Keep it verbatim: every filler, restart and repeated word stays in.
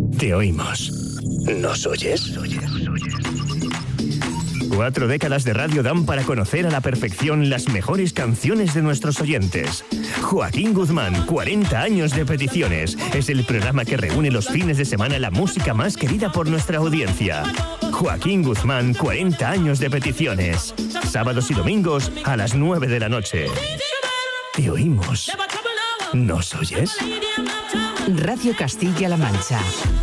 Te oímos. ¿Nos oyes? Cuatro décadas de radio dan para conocer a la perfección las mejores canciones de nuestros oyentes. Joaquín Guzmán, cuarenta años de peticiones. Es el programa que reúne los fines de semana la música más querida por nuestra audiencia. Joaquín Guzmán, cuarenta años de peticiones. Sábados y domingos a las nueve de la noche. Te oímos. ¿Nos oyes? Radio Castilla-La Mancha.